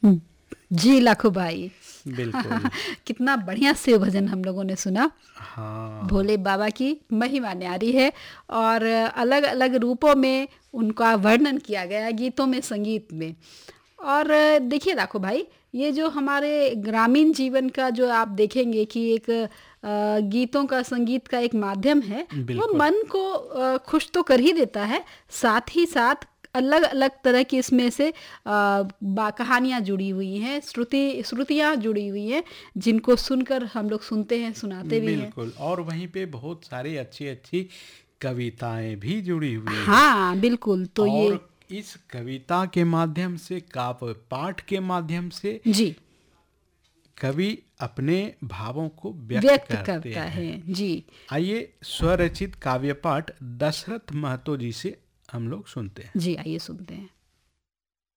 जी लाखो भाई, बिल्कुल। कितना बढ़िया शिव भजन हम लोगों ने सुना। हाँ, भोले बाबा की महिमा न्यारी है और अलग अलग रूपों में उनका वर्णन किया गया है, गीतों में, संगीत में। और देखिए लाखो भाई, ये जो हमारे ग्रामीण जीवन का जो आप देखेंगे कि एक गीतों का, संगीत का एक माध्यम है, वो बिल्कुल। मन को खुश तो कर ही देता है, साथ ही साथ अलग अलग तरह की इसमें से कहानियाँ जुड़ी हुई हैं, श्रुतियाँ जुड़ी हुई हैं, जिनको सुनकर हम लोग सुनते हैं, सुनाते भी हैं। बिल्कुल, और वहीं पे बहुत सारी अच्छी अच्छी कविताएं भी जुड़ी हुई हैं। हाँ बिल्कुल, तो ये और इस कविता के माध्यम से, काव्य पाठ के माध्यम से जी कवि अपने भावों को व्यक्त व्यक्त करते करता हैं। है। जी आइए स्वरचित काव्य पाठ दशरथ महतो जी से हम लोग सुनते हैं। जी, आइए सुनते हैं।